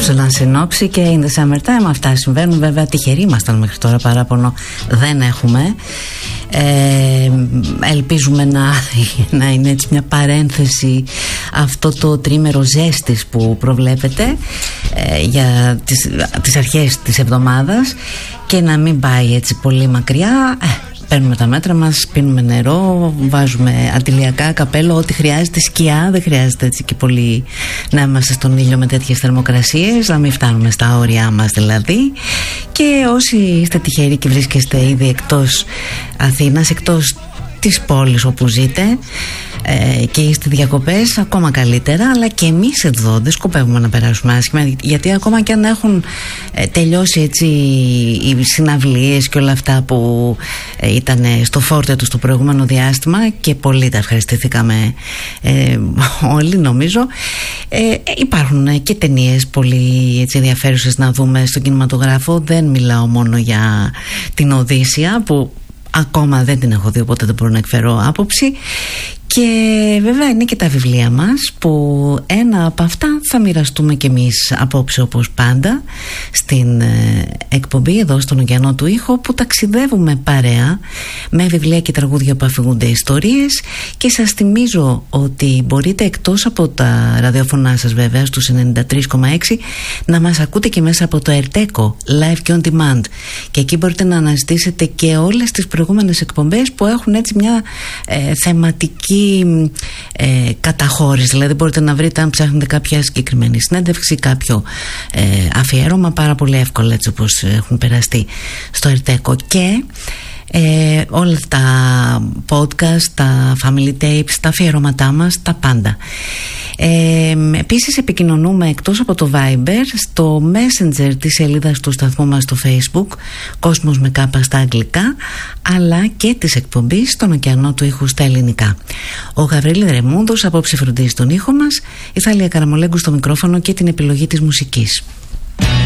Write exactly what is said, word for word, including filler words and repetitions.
Άκουσαν συνόψη και in the summertime. Αυτά συμβαίνουν, βέβαια. Τυχεροί ήμασταν μέχρι τώρα, παράπονο δεν έχουμε. Ε, ελπίζουμε να, να είναι έτσι μια παρένθεση αυτό το τρίμερο ζέστης που προβλέπεται ε, για τις, τις αρχές της εβδομάδας και να μην πάει έτσι πολύ μακριά. Παίρνουμε τα μέτρα μας, πίνουμε νερό, βάζουμε αντιλιακά, καπέλο, ό,τι χρειάζεται, σκιά. Δεν χρειάζεται έτσι και πολύ να είμαστε στον ήλιο με τέτοιες θερμοκρασίες, να μην φτάνουμε στα όρια μας δηλαδή. Και όσοι είστε τυχεροί και βρίσκεστε ήδη εκτός Αθήνας, εκτός της πόλης όπου ζείτε ε, και είστε διακοπές, ακόμα καλύτερα. Αλλά και εμείς εδώ δεν σκοπεύουμε να περάσουμε άσχημα, γιατί ακόμα και αν έχουν ε, τελειώσει έτσι οι συναυλίες και όλα αυτά που ε, ήταν στο φόρτε τους το προηγούμενο διάστημα, και πολύ τα ευχαριστηθήκαμε ε, όλοι νομίζω, ε, υπάρχουν και ταινίες πολύ έτσι ενδιαφέρουσες να δούμε στον κινηματογράφο. Δεν μιλάω μόνο για την Οδύσσεια που ακόμα δεν την έχω δει, οπότε δεν μπορώ να εκφέρω άποψη. Και βέβαια είναι και τα βιβλία μας, που ένα από αυτά θα μοιραστούμε κι εμείς απόψε, όπως πάντα στην ε, εκπομπή εδώ στον Ωκεανό του Ήχου, που ταξιδεύουμε παρέα με βιβλία και τραγούδια που αφηγούνται ιστορίες. Και σας θυμίζω ότι μπορείτε, εκτός από τα ραδιοφωνά σας βέβαια στους ενενήντα τρία κόμμα έξι, να μας ακούτε και μέσα από το Ερτέκο Live και On Demand, και εκεί μπορείτε να αναζητήσετε και όλες τις προηγούμενες εκπομπές που έχουν έτσι μια ε, θεματική Ε, καταχώρηση. Δηλαδή μπορείτε να βρείτε, αν ψάχνετε κάποια συγκεκριμένη συνέντευξη, κάποιο ε, αφιέρωμα, πάρα πολύ εύκολα, έτσι όπως έχουν περαστεί στο Ερτέκο. Και ε, όλα τα podcast, τα family tapes, τα αφιερώματά μας, τα πάντα. Ε, επίσης επικοινωνούμε εκτός από το Viber στο Messenger της σελίδας του σταθμού μας στο Facebook, Κόσμος με κάπα στα αγγλικά, αλλά και της εκπομπής στον Ωκεανό του Ήχου στα ελληνικά. Ο Γαβρίλη Ρεμούδος απόψε φροντίζει τον ήχο μας, η Θάλια Καραμολέγκου στο μικρόφωνο και την επιλογή της μουσικής.